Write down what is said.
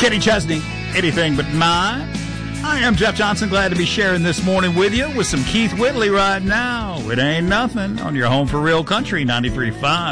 Kenny Chesney, Anything But Mine. I am Jeff Johnson, glad to be sharing this morning with you with some Keith Whitley right now. It ain't nothing on your home for real country, 93.5